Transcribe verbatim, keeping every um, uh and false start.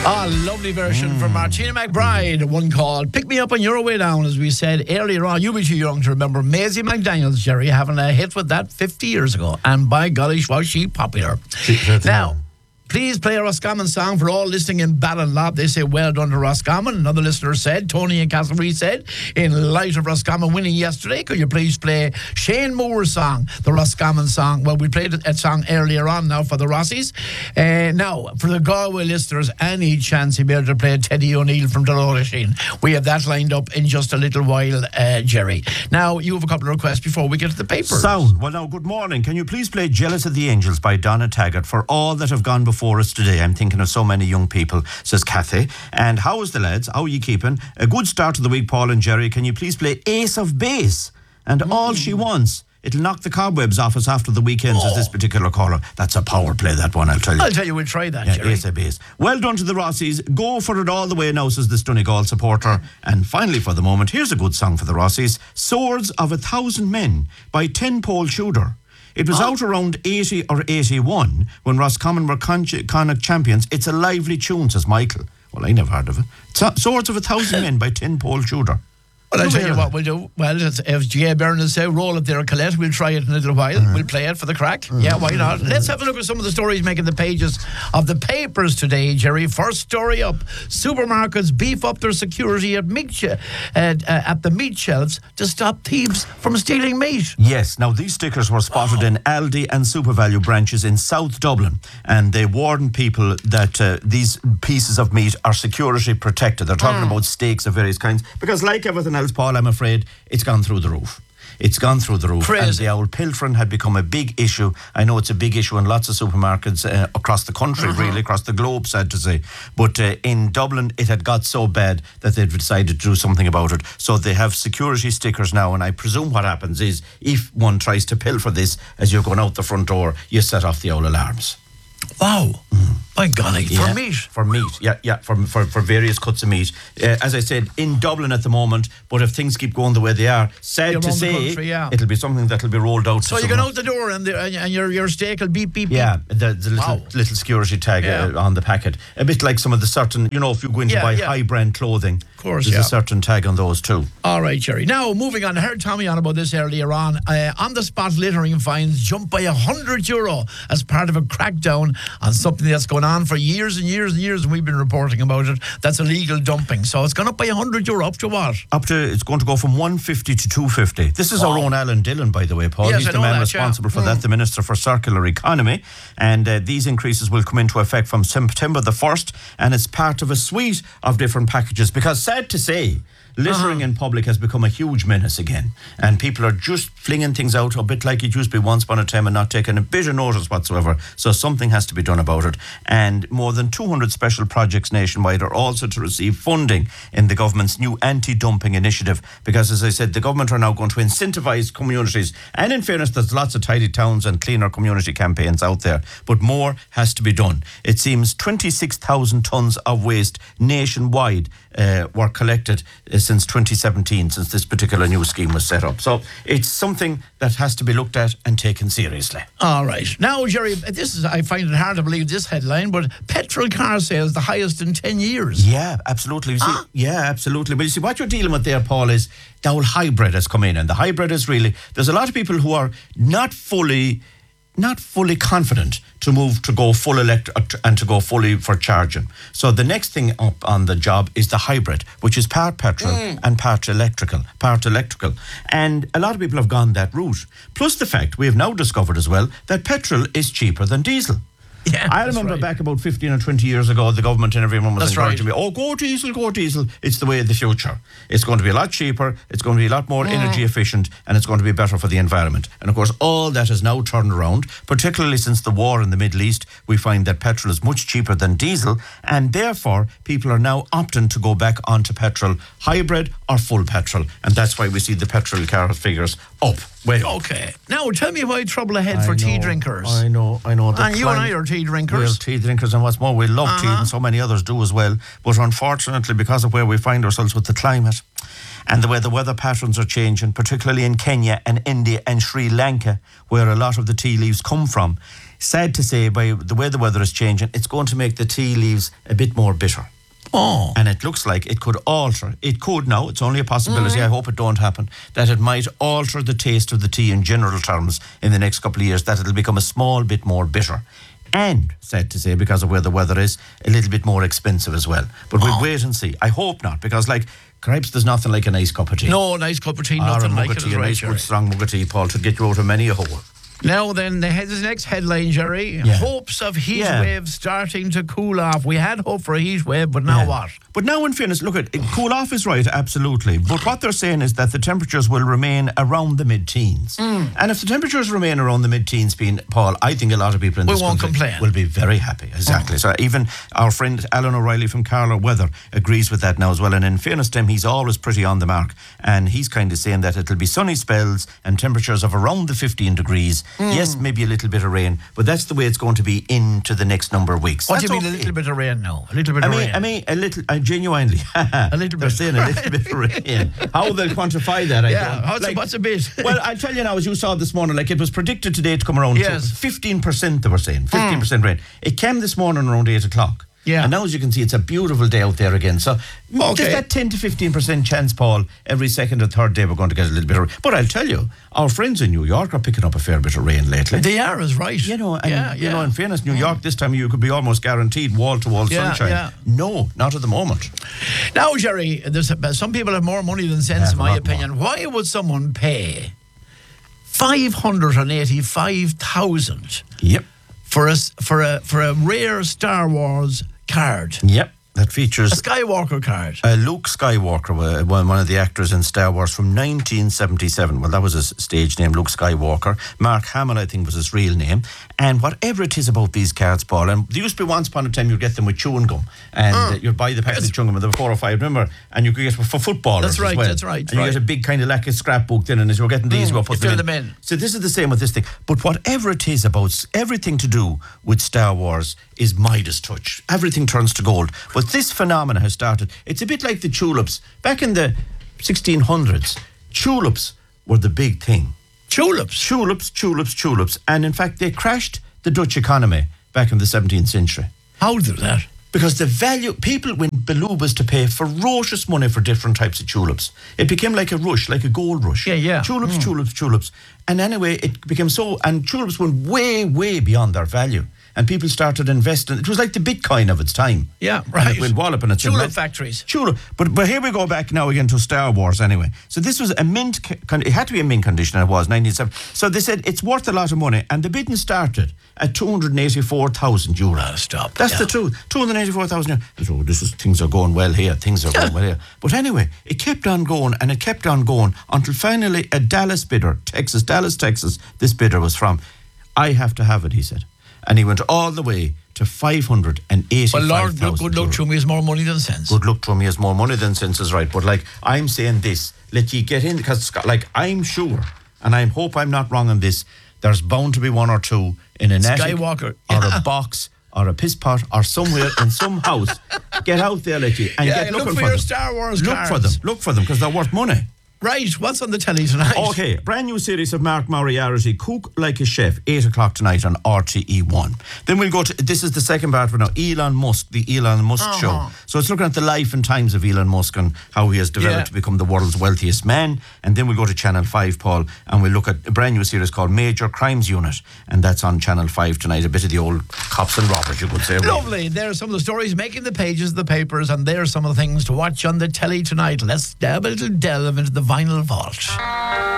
Ah, lovely version mm. from Martina McBride, one called Pick Me Up on Your Way Down, as we said earlier on. You'll be too young to remember Maisie McDaniels, Jerry, having a hit with that fifty years ago. And by golly, was she popular. Now, please play a Roscommon song for all listening in Ballinlough. They say, well done to Roscommon. Another listener said, Tony in Castlereagh said, in light of Roscommon winning yesterday, could you please play Shane Moore's song, the Roscommon song? Well, we played a song earlier on now for the Rossies. Uh, now, for the Galway listeners, any chance you'll be able to play Teddy O'Neill from Dolorasheen. We have that lined up in just a little while, uh, Jerry. Now, you have a couple of requests before we get to the papers. Sound. Well, now, good morning. Can you please play Jealous of the Angels by Donna Taggart for all that have gone before for us today? I'm thinking of so many young people, says Kathy. And how is the lads? How are you keeping? A good start to the week, Paul and Jerry. Can you please play Ace of Base and mm. All She Wants? It'll knock the cobwebs off us after the weekend, says oh. this particular caller. That's a power play, that one, I'll tell you. I'll tell you, we'll try that, yeah, Jerry. Ace of Base. Well done to the Rossies. Go for it all the way now, says this Donegal supporter. And finally, for the moment, here's a good song for the Rossies. Swords of a Thousand Men by Ten Pole Shooter. It was oh. out around eighty or eighty-one when Roscommon were con- Connacht champions. It's a lively tune, says Michael. Well, I never heard of it. So- Swords of a Thousand Men by Ten Pole Shooter. Well, I'll tell you what we'll do. Well, as G A Byrne said, roll it there, Colette. We'll try it in a little while. Mm. We'll play it for the crack. Mm. Yeah, why not? Mm. Let's have a look at some of the stories making the pages of the papers today, Jerry. First story up. Supermarkets beef up their security at meat sh- at, uh, at the meat shelves to stop thieves from stealing meat. Yes. Now, these stickers were spotted wow. in Aldi and SuperValu branches in South Dublin, and they warned people that uh, these pieces of meat are security protected. They're talking mm. about steaks of various kinds, because like everything else, Paul, I'm afraid it's gone through the roof. It's gone through the roof. Crazy. And the owl pilfering had become a big issue. I know it's a big issue in lots of supermarkets uh, across the country, uh-huh. really, across the globe, sad to say. But uh, in Dublin, it had got so bad that they've decided to do something about it. So they have security stickers now, and I presume what happens is if one tries to pilfer this as you're going out the front door, you set off the owl alarms. Wow. Mm. By golly, yeah, for meat. For meat, yeah, yeah, for, for, for various cuts of meat. Uh, as I said, in Dublin at the moment, but if things keep going the way they are, sad You're to say, country, yeah. it'll be something that'll be rolled out. So you get out the door and, the, and your, your steak will beep, beep, beep. Yeah, the, the little, wow. little security tag yeah. uh, on the packet. A bit like some of the certain, you know, if you go in to yeah, buy yeah. high brand clothing, of course, there's yeah. a certain tag on those too. All right, Jerry. Now, moving on, I heard Tommy on about this earlier on. Uh, on the spot littering fines jumped by one hundred euro as part of a crackdown on something that's going on for years and years and years, and we've been reporting about it. That's illegal dumping. So it's gone up by one hundred euro. Up to what? Up to, it's going to go from one fifty to two fifty. This is wow. our own Alan Dillon, by the way, Paul. Yes, He's I the know man that, responsible yeah. for mm. that, the Minister for Circular Economy. And uh, these increases will come into effect from September the first, and it's part of a suite of different packages. Because sad to say, littering uh-huh. in public has become a huge menace again, and people are just flinging things out a bit like it used to be once upon a time and not taking a bit of notice whatsoever. So something has to be done about it, and more than two hundred special projects nationwide are also to receive funding in the government's new anti-dumping initiative, because as I said, the government are now going to incentivise communities, and in fairness there's lots of tidy towns and cleaner community campaigns out there, but more has to be done. It seems twenty-six thousand tonnes of waste nationwide uh, were collected uh, since twenty seventeen, since this particular new scheme was set up. So it's something that has to be looked at and taken seriously. All right. Now, Jerry, this is, I find it hard to believe this headline, but petrol car sales the highest in ten years. Yeah, absolutely. You see, ah. Yeah, absolutely. But you see, what you're dealing with there, Paul, is the whole hybrid has come in, and the hybrid is really, there's a lot of people who are not fully not fully confident to move to go full electric and to go fully for charging. So the next thing up on the job is the hybrid, which is part petrol mm. and part electrical, part electrical. And a lot of people have gone that route. Plus the fact we have now discovered as well that petrol is cheaper than diesel. Yeah, I remember right. back about fifteen or twenty years ago, the government and everyone was that's encouraging right. me, oh, go diesel, go diesel. It's the way of the future. It's going to be a lot cheaper, it's going to be a lot more mm. energy efficient, and it's going to be better for the environment. And of course, all that has now turned around, particularly since the war in the Middle East. We find that petrol is much cheaper than diesel, and therefore, people are now opting to go back onto petrol, hybrid or full petrol. And that's why we see the petrol car figures up. Way up. Okay. Now, tell me why trouble ahead I for know, tea drinkers. I know, I know. And you and I are tea drinkers. We're tea drinkers, and what's more, we love uh-huh. tea, and so many others do as well. But unfortunately, because of where we find ourselves with the climate and the way the weather patterns are changing, particularly in Kenya and India and Sri Lanka, where a lot of the tea leaves come from, sad to say, by the way the weather is changing, it's going to make the tea leaves a bit more bitter. Oh. And it looks like it could alter, it could now, it's only a possibility, I hope it don't happen, that it might alter the taste of the tea in general terms in the next couple of years, that it'll become a small bit more bitter. And, sad to say, because of where the weather is, a little bit more expensive as well. But we'll Oh. wait and see. I hope not, because, like, cripes, there's nothing like a nice cup of tea. No, nice cup of tea, Or a nothing mug like of it. tea, Is a right, nice Jerry. good strong mug of tea, Paul, to get you out of many a hole. Now then, the head, this next headline, Jerry. Yeah. Hopes of heat Yeah. wave starting to cool off. We had hope for a heat wave, but now Yeah. what? But now, in fairness, look, at it, cool off is right, absolutely. But what they're saying is that the temperatures will remain around the mid-teens. Mm. And if the temperatures remain around the mid-teens, being, Paul, I think a lot of people in We this won't country complain. will be very happy. Exactly. So even our friend Alan O'Reilly from Carlow Weather agrees with that now as well. And in fairness to him, he's always pretty on the mark. And he's kind of saying that it'll be sunny spells and temperatures of around the fifteen degrees. Mm. Yes, maybe a little bit of rain, but that's the way it's going to be into the next number of weeks. What do That's you mean, okay. a little bit of rain now? A little bit I of mean, rain. I mean, a little, uh, genuinely. A little They're bit. saying a little bit of rain. How they'll quantify that, I Yeah, don't how's like, what's a bit? Well, I'll tell you now, as you saw this morning, like it was predicted today to come around Yes. to fifteen percent, they were saying. fifteen percent rain. It came this morning around eight o'clock. Yeah. And now, as you can see, it's a beautiful day out there again. So, Okay. just that ten to fifteen percent chance, Paul, every second or third day we're going to get a little bit of rain. But I'll tell you, our friends in New York are picking up a fair bit of rain lately. They are, is right. You know, and yeah, you yeah. know, in fairness, New York this time of year could be almost guaranteed wall-to-wall Yeah, sunshine. yeah. No, not at the moment. Now, Jerry, there's a, some people have more money than sense, Yeah, in a my lot opinion. Why would someone pay five hundred and eighty-five thousand Yep. for a s- for a for a rare Star Wars card, Yep. That a features Skywalker card? uh, Luke Skywalker, uh, one one of the actors in Star Wars from nineteen seventy-seven. Well, that was his stage name, Luke Skywalker. Mark Hamill, I think, was his real name. And whatever it is about these cards, Paul, and there used to be once upon a time you'd get them with chewing gum, and uh, you'd buy the packet of chewing gum, and there were four or five, remember? And you could get for footballers That's right, as well. that's right, And you right. get a big kind of like a scrapbook then, and as you were getting these, you were put you them fill in. them in. So this is the same with this thing. But whatever it is about s- everything to do with Star Wars is Midas touch. Everything turns to gold. But this phenomena has started. It's a bit like the tulips. Back in the sixteen hundreds, tulips were the big thing. Tulips. Tulips, tulips, tulips. And in fact, they crashed the Dutch economy back in the seventeenth century. How do that? Because the value, people went belubas to pay ferocious money for different types of tulips. It became like a rush, like a gold rush. Yeah, yeah. Tulips, tulips, tulips. And anyway, it became so, and tulips went way, way beyond their value. And people started investing. It was like the Bitcoin of its time. Yeah, And right. it went wallop and it's Tulip factories. Tulip. But but here we go back now again to Star Wars anyway. So this was a mint, con- it had to be a mint condition, and it was, nineteen seventy. So they said it's worth a lot of money, and the bidding started at two hundred eighty-four thousand euro. Ah, stop. That's Yeah. the truth. two hundred eighty-four thousand euro. So this is, things are going well here, things are going well here. But anyway, it kept on going, and it kept on going, until finally a Dallas bidder, Texas, Dallas, Texas, this bidder was from, I have to have it, he said. And he went all the way to five hundred eighty-five Well, thousand Lord, good luck to me is more money than sense. Good luck to him, he has more money than sense is right. But like, I'm saying this, let ye get in, because like, I'm sure, and I hope I'm not wrong on this, there's bound to be one or two in an attic Skywalker. or Yeah. a box or a piss pot or somewhere in some house. Get out there, let ye, and Yeah, get look looking for for your them. Star Wars Look cards. for them, look for them, because they're worth money. Right, what's on the telly tonight? Okay, brand new series of Mark Moriarty, Cook Like a Chef, eight o'clock tonight on R T E one. Then we'll go to, this is the second part for now, Elon Musk, the Elon Musk Uh-huh. show. So it's looking at the life and times of Elon Musk and how he has developed Yeah. to become the world's wealthiest man. And then we'll go to Channel five, Paul, and we'll look at a brand new series called Major Crimes Unit. And that's on Channel five tonight, a bit of the old cops and robbers, you could say. Lovely. There are some of the stories making the pages of the papers, and there are some of the things to watch on the telly tonight. Let's have a little delve into the vinyl vault.